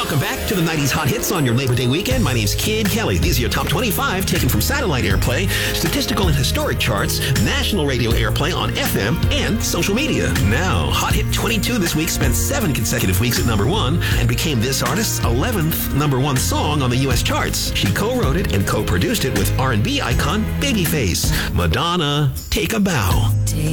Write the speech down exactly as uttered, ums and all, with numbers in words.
Welcome back to the nineties Hot Hits on your Labor Day weekend. My name's Kid Kelly. These are your top twenty-five taken from satellite airplay, statistical and historic charts, national radio airplay on F M, and social media. Now, Hot Hit twenty-two this week spent seven consecutive weeks at number one and became this artist's eleventh number one song on the U S charts. She co-wrote it and co-produced it with R and B icon Babyface. Madonna, Take a Bow. Take